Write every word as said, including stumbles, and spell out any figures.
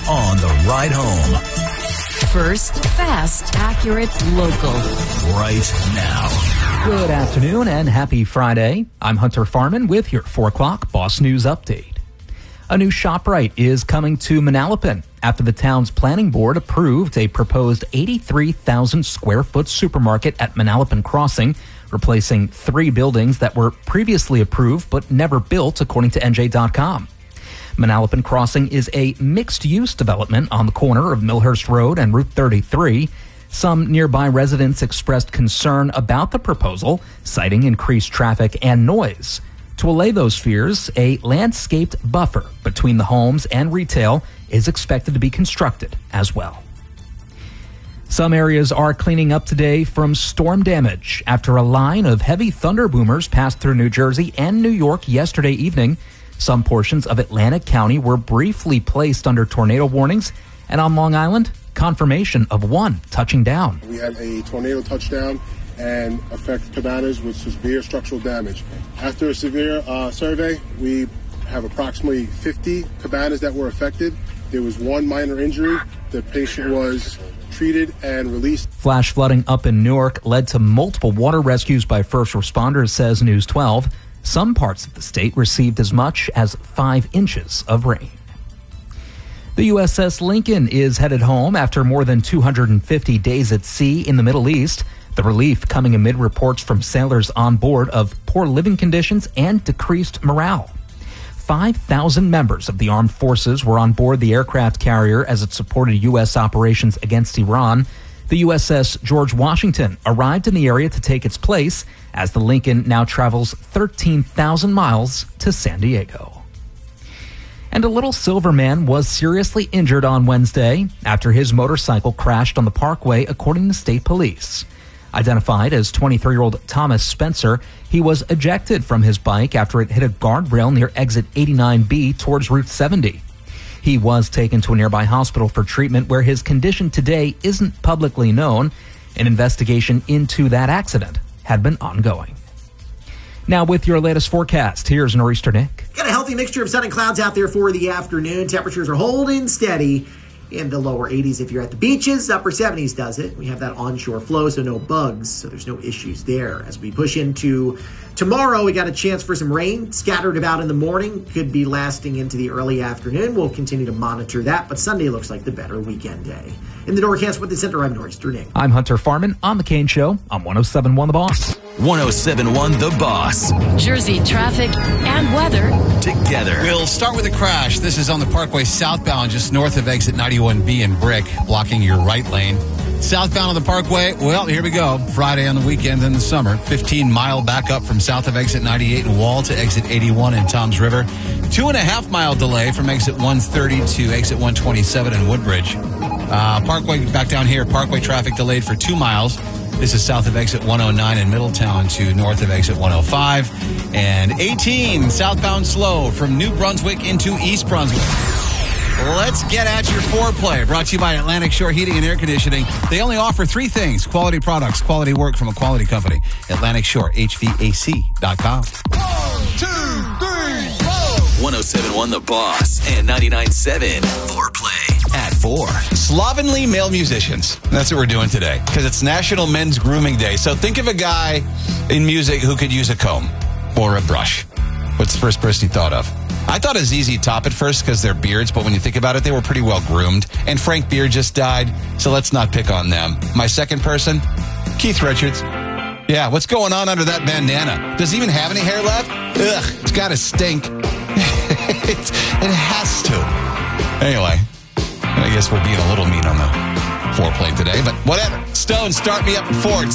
on the ride home. First, fast, accurate, local. Right now. Good afternoon and happy Friday. I'm Hunter Farman with your four o'clock Boss News Update. A new ShopRite is coming to Manalapan after the town's planning board approved a proposed eighty-three thousand square foot supermarket at Manalapan Crossing, replacing three buildings that were previously approved but never built, according to N J dot com. Manalapan Crossing is a mixed-use development on the corner of Millhurst Road and Route thirty-three. Some nearby residents expressed concern about the proposal, citing increased traffic and noise. To allay those fears, a landscaped buffer between the homes and retail is expected to be constructed as well. Some areas are cleaning up today from storm damage after a line of heavy thunder boomers passed through New Jersey and New York yesterday evening. Some portions of Atlantic County were briefly placed under tornado warnings, and on Long Island, confirmation of one touching down. We had a tornado touchdown and affect Cabanas with severe structural damage. After a severe uh, survey, we have approximately fifty cabanas that were affected. There was one minor injury. The patient was treated and released. Flash flooding up in Newark led to multiple water rescues by first responders, says News twelve. Some parts of the state received as much as five inches of rain. The U S S Lincoln is headed home after more than two hundred fifty days at sea in the Middle East. The relief coming amid reports from sailors on board of poor living conditions and decreased morale. five thousand members of the armed forces were on board the aircraft carrier as it supported U S operations against Iran. The U S S George Washington arrived in the area to take its place as the Lincoln now travels thirteen thousand miles to San Diego. And a little silver man was seriously injured on Wednesday after his motorcycle crashed on the parkway, according to state police. Identified as twenty-three-year-old Thomas Spencer, he was ejected from his bike after it hit a guardrail near exit eighty-nine B towards Route seventy. He was taken to a nearby hospital for treatment where his condition today isn't publicly known. An investigation into that accident had been ongoing. Now with your latest forecast, here's Nor'easter Nick. Got a healthy mixture of sun and clouds out there for the afternoon. Temperatures are holding steady in the lower eighties if you're at the beaches. Upper seventies does it. We have that onshore flow, so no bugs, so there's no issues there. As we push into tomorrow, we got a chance for some rain scattered about in the morning. Could be lasting into the early afternoon. We'll continue to monitor that, but Sunday looks like the better weekend day. In the Norcast with the Center, I'm Nor'easter Nick. I'm Hunter Farman on The Kane Show on one oh seven point one The Boss. one oh seven point one The Boss. Jersey traffic and weather Together. We'll start with a crash. This is on the Parkway southbound, just north of exit ninety-one B in Brick, blocking your right lane. Southbound on the Parkway, well, here we go. Friday on the weekend in the summer. fifteen mile backup from south of exit ninety-eight in Wall to exit eighty-one in Toms River. Two and a half mile delay from exit one thirty to exit one twenty-seven in Woodbridge. Uh, Parkway back down here. Parkway traffic delayed for two miles. This is south of exit one oh nine in Middletown to north of exit one oh five. And eighteen southbound slow from New Brunswick into East Brunswick. Let's get at your foreplay. Brought to you by Atlantic Shore Heating and Air Conditioning. They only offer three things: quality products, quality work from a quality company. Atlantic Shore H V A C dot com. One, two, three, four. one oh seven point one The Boss and ninety-nine point seven Foreplay at four. Slovenly male musicians. That's what we're doing today because it's National Men's Grooming Day. So think of a guy in music who could use a comb or a brush. What's the first person you thought of? I thought of Z Z Top at first because they're beards, but when you think about it, they were pretty well groomed. And Frank Beard just died, so let's not pick on them. My second person, Keith Richards. Yeah, what's going on under that bandana? Does he even have any hair left? Ugh, it's got to stink. it, it has to. Anyway, I guess we're being a little mean on the foreplay today, but whatever. Stone, start me up at four. It's